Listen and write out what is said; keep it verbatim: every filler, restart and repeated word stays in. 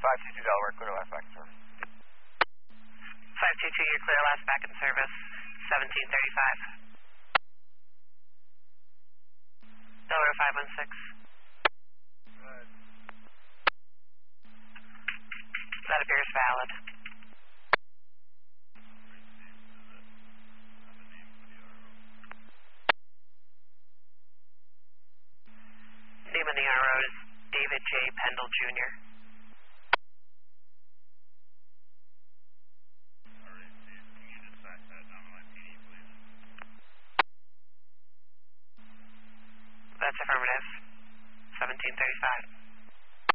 five two two Delaware, clear last back in service. five two two, you're clear last back in service, seventeen thirty-five. Delaware five one six. That appears valid. Name on the R O is David J. Pendle, Junior That's affirmative. seventeen thirty-five.